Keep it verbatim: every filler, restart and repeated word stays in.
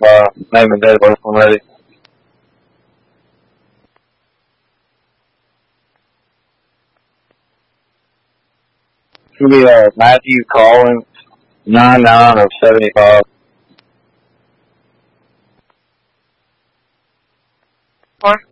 uh, name and date of birth when ready. It's gonna be uh, Matthew Collins, nine nine of seventy-five. What?